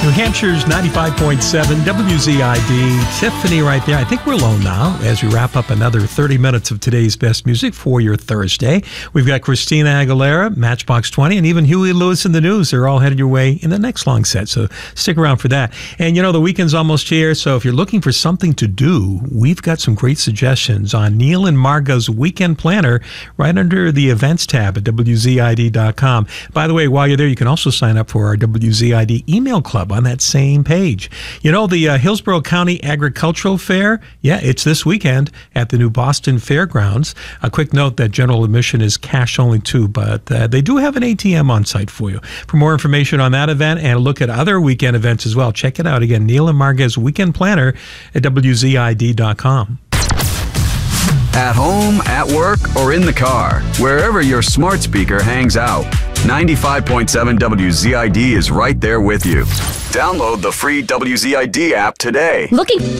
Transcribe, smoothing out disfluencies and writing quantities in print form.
New Hampshire's 95.7 WZID. Tiffany right there. I think we're alone now as we wrap up another 30 minutes of today's best music for your Thursday. We've got Christina Aguilera, Matchbox 20, and even Huey Lewis in the News. They're all headed your way in the next long set, so stick around for that. And you know, the weekend's almost here, so if you're looking for something to do, we've got some great suggestions on Neil and Marga's Weekend Planner right under the Events tab at WZID.com. By the way, while you're there, you can also sign up for our WZID email club on that same page. You know, the Hillsborough County Agricultural Fair, it's this weekend at the new Boston Fairgrounds. A quick note that general admission is cash only too, but they do have an ATM on site for you. For more information on that event and a look at other weekend events as well, check it out again, Neil and Marga's Weekend Planner at WZID.com. At home, at work, or in the car, wherever your smart speaker hangs out, 95.7 WZID is right there with you. Download the free WZID app today. Looking